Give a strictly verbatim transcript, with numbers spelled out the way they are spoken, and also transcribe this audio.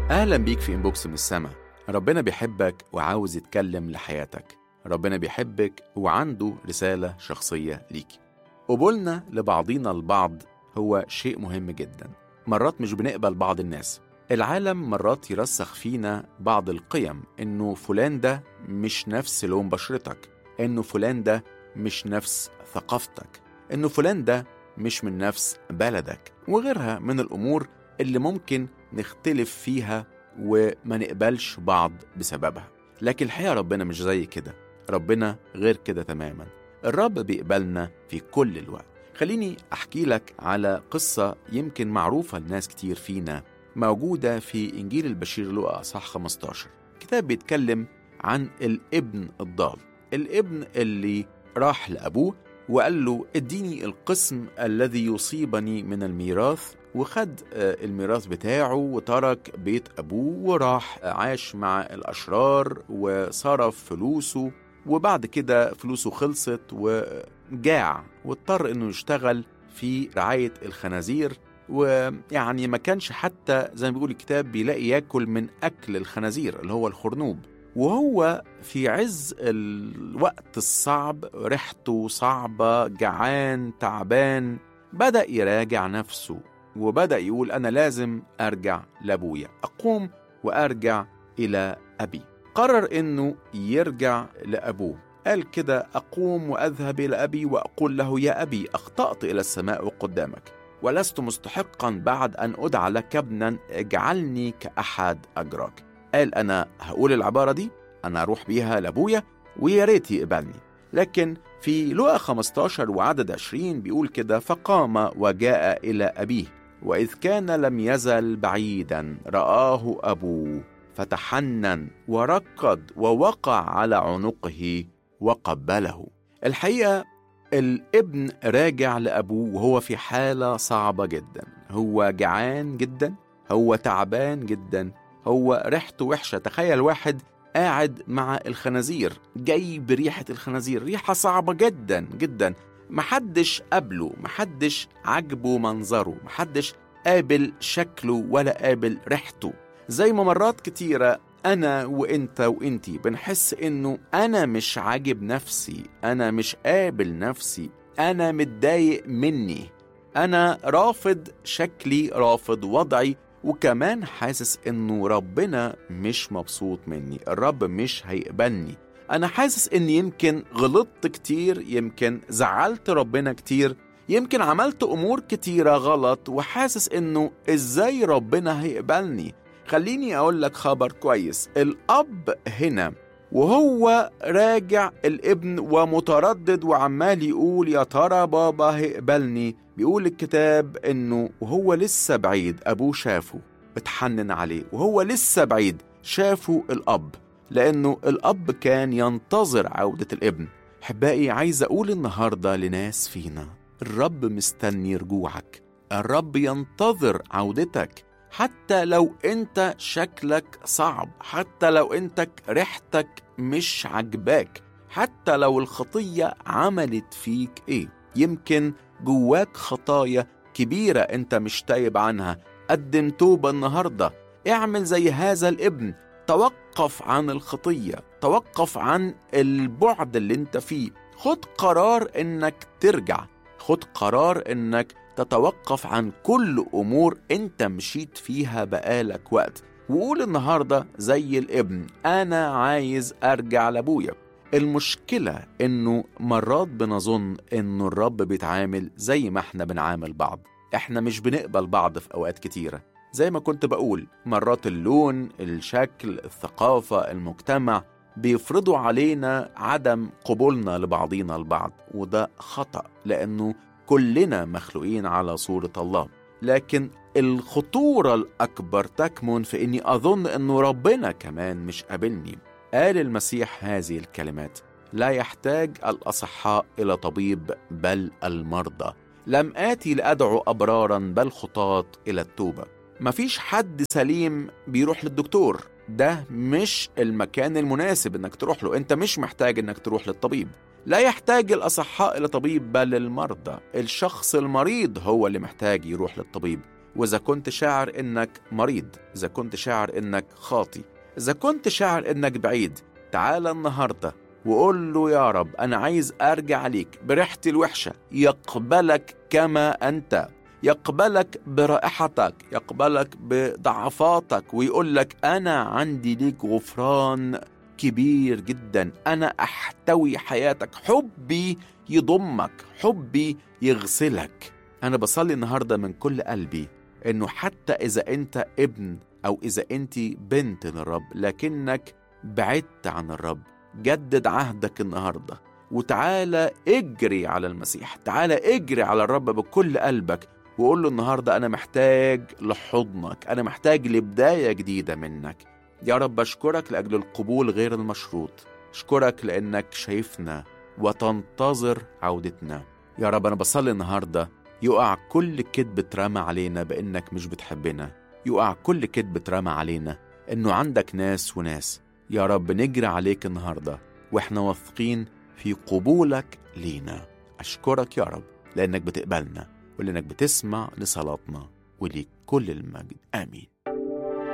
أهلا بيك في إنبوكس من السما. ربنا بيحبك وعاوز يتكلم لحياتك. ربنا بيحبك وعنده رسالة شخصية ليك. قبولنا لبعضينا البعض هو شيء مهم جدا. مرات مش بنقبل بعض الناس. العالم مرات يرسخ فينا بعض القيم، إنه فلان ده مش نفس لون بشرتك، إنه فلان ده مش نفس ثقافتك، إنه فلان ده مش من نفس بلدك، وغيرها من الأمور اللي ممكن نختلف فيها وما نقبلش بعض بسببها. لكن الحقيقة ربنا مش زي كده. ربنا غير كده تماما. الرب بيقبلنا في كل الوقت. خليني أحكي لك على قصة يمكن معروفة لناس كتير فينا، موجودة في إنجيل البشير لوقا أصحاح خمستاشر. كتاب بيتكلم عن الابن الضال، الابن اللي راح لأبوه وقال له اديني القسم الذي يصيبني من الميراث، وخد الميراث بتاعه وترك بيت أبوه وراح عاش مع الأشرار وصرف فلوسه، وبعد كده فلوسه خلصت وجاع واضطر إنه يشتغل في رعاية الخنازير، ويعني ما كانش حتى زي ما بيقول الكتاب بيلاقي ياكل من أكل الخنازير اللي هو الخرنوب. وهو في عز الوقت الصعب، ريحته صعبة، جعان تعبان، بدأ يراجع نفسه وبدأ يقول أنا لازم أرجع لأبويا، أقوم وأرجع إلى أبي. قرر إنه يرجع لأبوه. قال كده أقوم وأذهب إلى أبي وأقول له يا أبي أخطأت إلى السماء وقدامك ولست مستحقا بعد أن أدعى لك ابنا، اجعلني كأحد أجراك. قال أنا هقول العبارة دي، أنا أروح بيها لأبويا ويا ريت يقبلني. لكن في لوقا خمستاشر وعدد عشرين بيقول كده فقام وجاء إلى أبيه وإذ كان لم يزل بعيدا رآه أبوه فتحنن وركض ووقع على عنقه وقبله. الحقيقة الابن راجع لأبوه وهو في حالة صعبة جدا، هو جعان جدا، هو تعبان جدا، هو ريحته وحشة. تخيل واحد قاعد مع الخنازير، جاي بريحة الخنازير، ريحة صعبة جدا جدا، محدش قابله، محدش عجبه منظره، محدش قابل شكله ولا قابل ريحته. زي ما مرات كتيرة أنا وإنت وإنتي بنحس إنه أنا مش عاجب نفسي، أنا مش قابل نفسي، أنا متضايق مني، أنا رافض شكلي، رافض وضعي، وكمان حاسس إنه ربنا مش مبسوط مني، الرب مش هيقبلني. أنا حاسس إني يمكن غلطت كتير، يمكن زعلت ربنا كتير، يمكن عملت أمور كتيرة غلط، وحاسس إنه إزاي ربنا هيقبلني. خليني أقول لك خبر كويس. الأب هنا وهو راجع الابن ومتردد وعمال يقول يا ترى بابا هيقبلني، بيقول الكتاب إنه وهو لسه بعيد أبوه شافه اتحنن عليه، وهو لسه بعيد شافه الأب، لأنه الأب كان ينتظر عودة الابن. حبائي عايز أقول النهاردة لناس فينا الرب مستني رجوعك، الرب ينتظر عودتك، حتى لو انت شكلك صعب، حتى لو انت ريحتك مش عجباك، حتى لو الخطية عملت فيك ايه. يمكن جواك خطايا كبيرة انت مش تايب عنها. قدم توبة النهاردة، اعمل زي هذا الابن، توقف عن الخطية، توقف عن البعد اللي انت فيه، خد قرار انك ترجع، خد قرار انك تتوقف عن كل أمور أنت مشيت فيها بقالك وقت، وقول النهاردة زي الابن أنا عايز أرجع لأبويا. المشكلة إنه مرات بنظن إنه الرب بيتعامل زي ما إحنا بنعامل بعض. إحنا مش بنقبل بعض في أوقات كتيرة. زي ما كنت بقول، مرات اللون، الشكل، الثقافة، المجتمع بيفرضوا علينا عدم قبولنا لبعضينا البعض، وده خطأ لأنه كلنا مخلوقين على صورة الله. لكن الخطورة الأكبر تكمن في أني أظن أنه ربنا كمان مش قابلني. قال المسيح هذه الكلمات: لا يحتاج الأصحاء إلى طبيب بل المرضى، لم آتي لأدعو أبرارا بل خطاة إلى التوبة. مفيش حد سليم بيروح للدكتور، ده مش المكان المناسب انك تروح له، انت مش محتاج انك تروح للطبيب. لا يحتاج الأصحاء إلى طبيب بل المرضى، الشخص المريض هو اللي محتاج يروح للطبيب. وإذا كنت شاعر إنك مريض، إذا كنت شاعر إنك خاطي، إذا كنت شاعر إنك بعيد، تعال النهاردة وقول له يا رب أنا عايز أرجع ليك بريحتي الوحشة. يقبلك كما أنت، يقبلك برائحتك، يقبلك بضعفاتك، ويقول لك أنا عندي ليك غفران كبير جدا، أنا أحتوي حياتك، حبي يضمك، حبي يغسلك. أنا بصلي النهاردة من كل قلبي إنه حتى إذا أنت ابن أو إذا أنت بنت للرب لكنك بعدت عن الرب، جدد عهدك النهاردة وتعالى اجري على المسيح، تعالى اجري على الرب بكل قلبك وقول له النهاردة أنا محتاج لحضنك، أنا محتاج لبداية جديدة منك. يا رب أشكرك لأجل القبول غير المشروط، أشكرك لأنك شايفنا وتنتظر عودتنا. يا رب أنا بصلي النهاردة يقع كل كذب اترمى علينا بأنك مش بتحبنا، يقع كل كذب اترمى علينا إنه عندك ناس وناس. يا رب نجري عليك النهاردة وإحنا واثقين في قبولك لينا. أشكرك يا رب لأنك بتقبلنا ولأنك بتسمع لصلاتنا، وليك كل المجد. آمين.